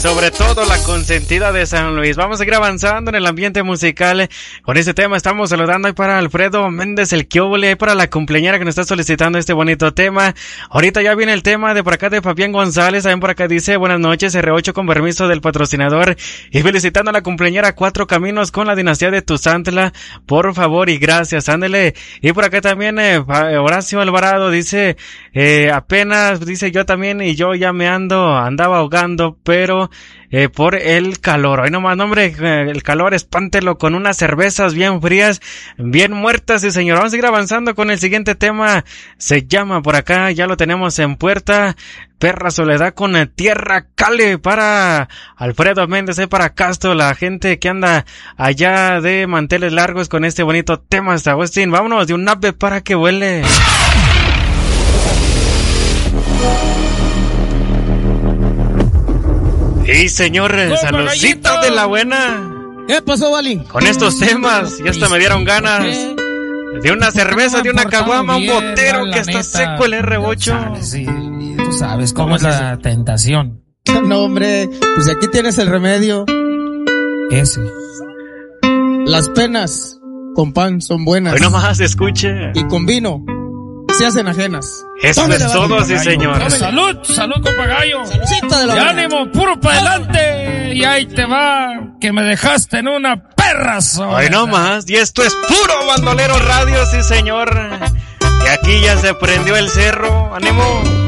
sobre todo la consentida de San Luis. Vamos a seguir avanzando en el ambiente musical. Con este tema estamos saludando ahí para Alfredo Méndez, el Kiobole, ahí para la cumpleañera que nos está solicitando este bonito tema. Ahorita ya viene el tema de por acá de Fabián González, también por acá dice, buenas noches, R8 con permiso del patrocinador y felicitando a la cumpleañera Cuatro Caminos con la dinastía de Tuzantla, por favor y gracias, ándele. Y por acá también Horacio Alvarado dice, apenas, dice yo también y yo ya me andaba ahogando, pero por el calor. Hoy nomás, hombre, el calor, espántelo con unas cervezas bien frías, bien muertas, sí señor. Vamos a seguir avanzando con el siguiente tema. Se llama por acá, ya lo tenemos en puerta, Perra Soledad con Tierra Cale para Alfredo Méndez, para Castro, la gente que anda allá de manteles largos con este bonito tema hasta Agustín. Vámonos de un ave para que huele. Y señores, saludcita de la buena. ¿Qué pasó, Vali? Con estos temas, ya hasta me dieron ganas de una cerveza, de una caguama, un botero que está seco el R8. Sí, tú sabes cómo es la tentación. No, hombre, pues aquí tienes el remedio. Ese. Las penas con pan son buenas. Hoy nomás escuche. Y con vino se hacen ajenas. Eso es todo, sí señor. Salud, salud, compa Gallo. Saludcita de la buena. Y ánimo, puro para adelante. Y ahí te va, que me dejaste en una perra sola. Hoy nomás, y esto es puro Bandolero Radio, sí señor. Y aquí ya se prendió el cerro, ánimo.